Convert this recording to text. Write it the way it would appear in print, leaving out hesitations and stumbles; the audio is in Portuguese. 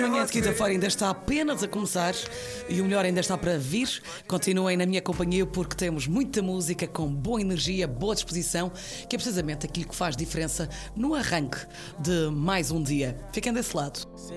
manhã de quinta-feira ainda está apenas a começar e o melhor ainda está para vir. Continuem na minha companhia porque temos muita música com boa energia, boa disposição, que é precisamente aquilo que faz diferença no arranque de mais um dia. Fiquem desse lado.